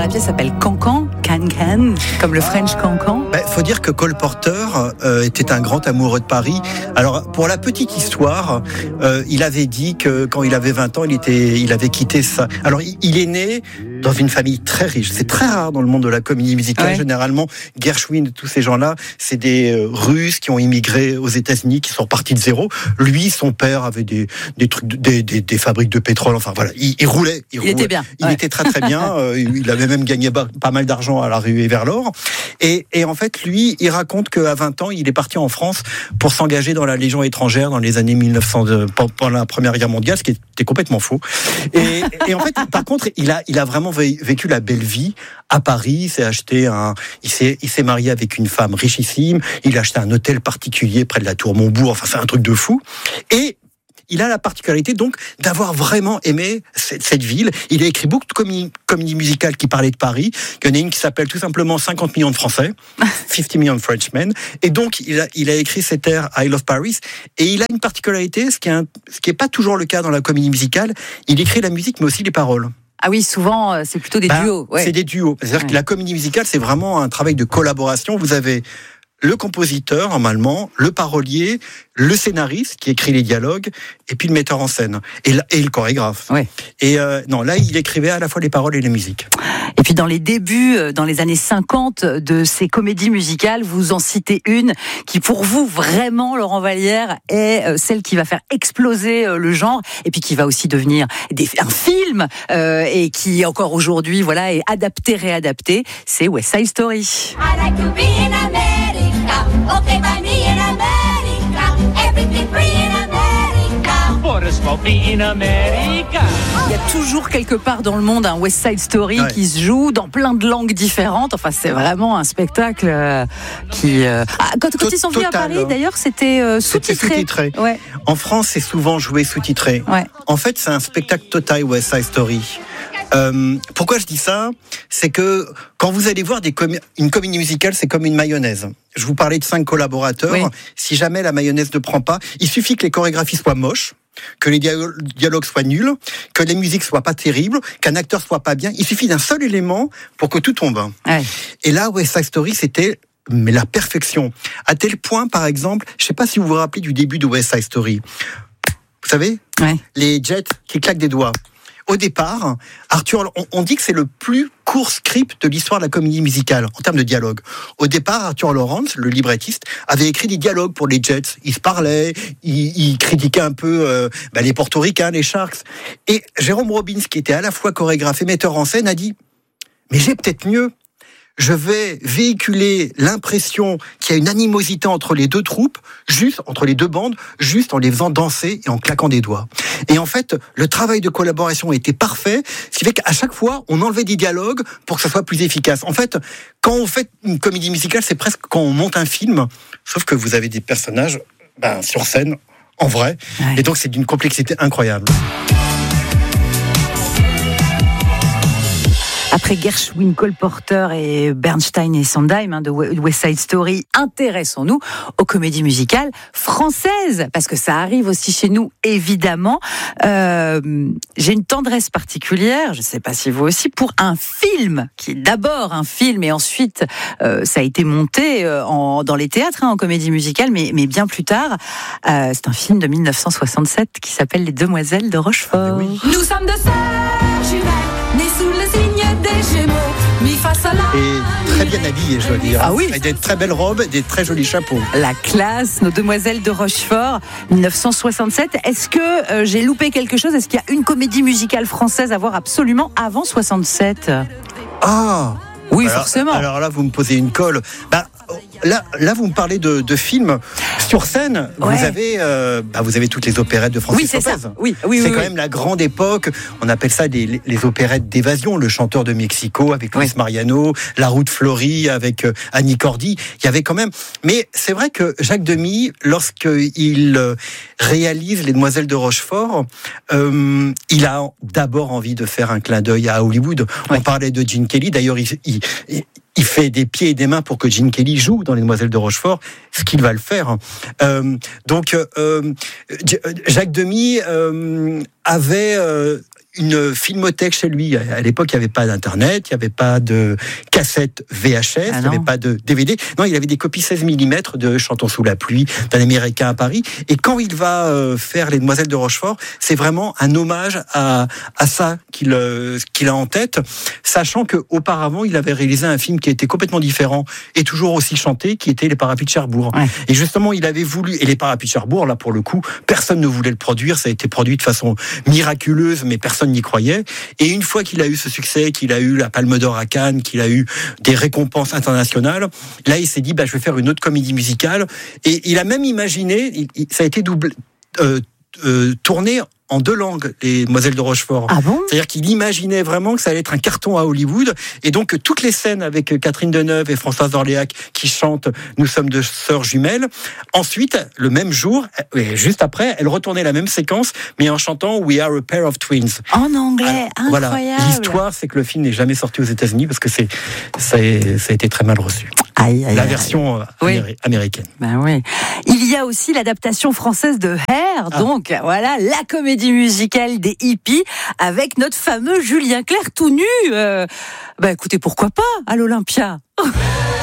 pièce s'appelle Cancan, Can, comme le French Cancan. Faut dire que Cole Porter était un grand amoureux de Paris. Alors, pour la petite histoire, il avait dit que quand il avait 20 ans, il avait quitté ça. Alors, il est né dans une famille très riche. C'est très rare dans le monde de la comédie musicale. Ouais. Généralement, Gershwin et tous ces gens-là, c'est des Russes qui ont immigré aux États-Unis, qui sont repartis de zéro. Lui, son père avait des trucs, des fabriques de pétrole. Enfin voilà, il roulait. Il était bien. Il était très très bien. Il avait même gagné pas mal d'argent à la ruée vers l'or. Et en fait, lui, il raconte qu'à 20 ans, il est parti en France pour s'engager dans la Légion étrangère dans les années 1900, pendant la Première Guerre mondiale, ce qui était complètement faux. Et en fait, par contre, il a vraiment vécu la belle vie à Paris. Il s'est marié avec une femme richissime. Il a acheté un hôtel particulier près de la Tour Montbourg. Enfin, c'est un truc de fou. Et il a la particularité donc d'avoir vraiment aimé cette ville. Il a écrit beaucoup de comédies musicales qui parlaient de Paris. Il y en a une qui s'appelle tout simplement 50 millions de Français, 50 million Frenchmen. Et donc il a écrit cet air I Love Paris. Et il a une particularité, ce qui est pas toujours le cas dans la comédie musicale. Il écrit la musique mais aussi les paroles. Ah oui, souvent c'est plutôt des duos. Ouais. C'est des duos. C'est-à-dire que la comédie musicale, c'est vraiment un travail de collaboration. Vous avez le compositeur, normalement, le parolier, le scénariste qui écrit les dialogues, et puis le metteur en scène, et le chorégraphe. Ouais. Et là, il écrivait à la fois les paroles et les musiques. Et puis dans les débuts, dans les années 50 de ces comédies musicales, vous en citez une qui, pour vous, vraiment, Laurent Vallière, est celle qui va faire exploser le genre, et puis qui va aussi devenir un film, et qui, encore aujourd'hui, voilà, est adapté, réadapté. C'est West Side Story. I like to be in America. Okay, by me in America, everything free in America. For a smoke in America. Il y a toujours quelque part dans le monde un West Side Story qui se joue dans plein de langues différentes. Enfin, c'est vraiment un spectacle qui. Quand ils sont venus à Paris, d'ailleurs, c'était sous-titré. C'était sous-titré. Ouais. En France, c'est souvent joué sous-titré. Ouais. En fait, c'est un spectacle total West Side Story. Pourquoi je dis ça ? C'est que quand vous allez voir une comédie musicale, c'est comme une mayonnaise. Je vous parlais de 5 collaborateurs. Oui. Si jamais la mayonnaise ne prend pas, il suffit que les chorégraphies soient moches, que les dialogues soient nuls, que les musiques soient pas terribles, qu'un acteur soit pas bien. Il suffit d'un seul élément pour que tout tombe. Ouais. Et là, West Side Story, c'était la perfection. À tel point, par exemple, je sais pas si vous vous rappelez du début de West Side Story. Vous savez ? Les Jets qui claquent des doigts. Au départ, Arthur, on dit que c'est le plus court script de l'histoire de la comédie musicale en termes de dialogue. Au départ, Arthur Lawrence, le librettiste, avait écrit des dialogues pour les Jets. Ils se parlaient, ils critiquaient un peu les Portoricains, les Sharks. Et Jérôme Robbins, qui était à la fois chorégraphe et metteur en scène, a dit « Mais j'ai peut-être mieux. Je vais véhiculer l'impression qu'il y a une animosité entre les deux troupes, juste entre les deux bandes, juste en les faisant danser et en claquant des doigts. » Et en fait, le travail de collaboration était parfait, ce qui fait qu'à chaque fois, on enlevait des dialogues pour que ça soit plus efficace. En fait, quand on fait une comédie musicale, c'est presque quand on monte un film, sauf que vous avez des personnages sur scène, en vrai, et donc c'est d'une complexité incroyable. Après Gershwin, Cole Porter et Bernstein et Sondheim de West Side Story, intéressons-nous aux comédies musicales françaises, parce que ça arrive aussi chez nous, évidemment. J'ai une tendresse particulière, je ne sais pas si vous aussi, pour un film, qui est d'abord un film, et ensuite ça a été monté dans les théâtres, en comédie musicale, mais bien plus tard. C'est un film de 1967 qui s'appelle Les Demoiselles de Rochefort. Oui. Nous sommes deux sœurs jumelles, nées sous le signe des Gémeaux, mis face à la... Et très bien habillées, je dois dire. Ah oui. Avec des très belles robes et des très jolis chapeaux. La classe, nos Demoiselles de Rochefort, 1967. Est-ce que j'ai loupé quelque chose ? Est-ce qu'il y a une comédie musicale française à voir absolument avant 67 ? Ah oui, forcément. Alors là, vous me posez une colle. Là, vous me parlez de films sur scène. Ouais. Vous avez toutes les opérettes de Francis Lopez. Ça. Oui, c'est quand même la grande époque. On appelle ça les opérettes d'évasion. Le chanteur de Mexico avec Luis Mariano, La Route Fleurie avec Annie Cordy. Il y avait quand même. Mais c'est vrai que Jacques Demy, lorsqu'il réalise Les Demoiselles de Rochefort, il a d'abord envie de faire un clin d'œil à Hollywood. On parlait de Gene Kelly. D'ailleurs, il fait des pieds et des mains pour que Gene Kelly joue dans Les Demoiselles de Rochefort, ce qu'il va le faire. Donc, Jacques Demy avait une filmothèque chez lui. À l'époque, il n'y avait pas d'internet, il n'y avait pas de cassette VHS, il n'y avait pas de DVD. Non, il avait des copies 16 mm de Chantons sous la pluie, d'un Américain à Paris. Et quand il va faire Les Demoiselles de Rochefort, c'est vraiment un hommage à ça qu'il a en tête, sachant qu'auparavant, il avait réalisé un film qui était complètement différent et toujours aussi chanté, qui était Les Parapluies de Cherbourg. Ouais. Et justement, il avait voulu, et Les Parapluies de Cherbourg, là pour le coup, personne ne voulait le produire, ça a été produit de façon miraculeuse, mais personne n'y croyait. Et une fois qu'il a eu ce succès, qu'il a eu la Palme d'Or à Cannes, qu'il a eu des récompenses internationales, là il s'est dit, je vais faire une autre comédie musicale. Et il a même imaginé, ça a été tourné en 2 langues, Les Demoiselles de Rochefort. Ah bon ? C'est-à-dire qu'il imaginait vraiment que ça allait être un carton à Hollywood. Et donc, toutes les scènes avec Catherine Deneuve et Françoise Dorléac qui chantent « Nous sommes 2 sœurs jumelles ». Ensuite, le même jour, juste après, elle retournait la même séquence, mais en chantant « We are a pair of twins ». En anglais, alors, incroyable. Voilà. L'histoire, c'est que le film n'est jamais sorti aux États-Unis parce que ça a été très mal reçu. La version américaine. Ben oui. Il y a aussi l'adaptation française de Hair, donc voilà, la comédie musicale des hippies avec notre fameux Julien Clerc tout nu. Écoutez, pourquoi pas à l'Olympia.